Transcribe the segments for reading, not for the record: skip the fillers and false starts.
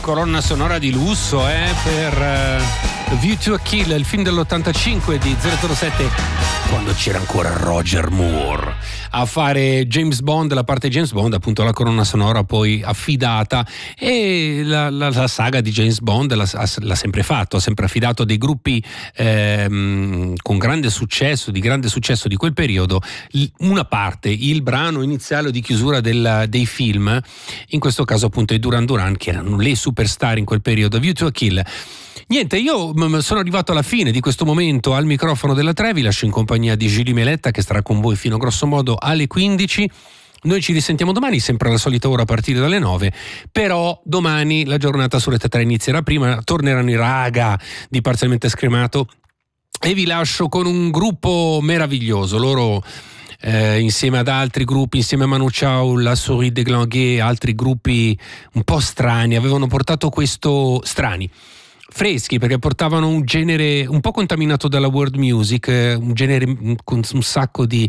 colonna sonora di lusso per View to a Kill, il film dell'85 di 007, quando c'era ancora Roger Moore a fare James Bond, la parte James Bond, appunto la colonna sonora poi affidata, e la saga di James Bond l'ha sempre fatto, ha sempre affidato a dei gruppi con grande successo di quel periodo, una parte, il brano iniziale di chiusura dei film, in questo caso appunto i Duran Duran, che erano le superstar in quel periodo. View to a Kill. Niente, io sono arrivato alla fine di questo momento al microfono della 3, vi lascio in compagnia di Julie Meletta, che starà con voi fino grosso modo alle 15. Noi ci risentiamo domani, sempre alla solita ora a partire dalle 9, però domani la giornata su Rete 3 inizierà prima, torneranno i Raga di Parzialmente Scremato, e vi lascio con un gruppo meraviglioso. Loro insieme ad altri gruppi, insieme a Manu Chao, la Souris de Glanguet, altri gruppi un po' strani, avevano portato freschi, perché portavano un genere un po' contaminato dalla world music, un genere con un sacco di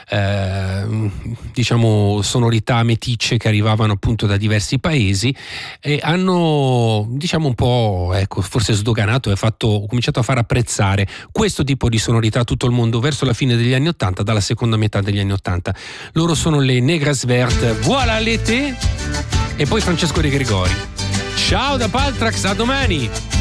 diciamo sonorità meticce che arrivavano appunto da diversi paesi, e hanno, diciamo, un po', ecco, forse sdoganato e cominciato a far apprezzare questo tipo di sonorità a tutto il mondo verso la fine degli anni '80, dalla seconda metà degli anni '80. Loro sono le Negres Vertes, voilà l'été, e poi Francesco De Gregori. Ciao da Paltrax, a domani!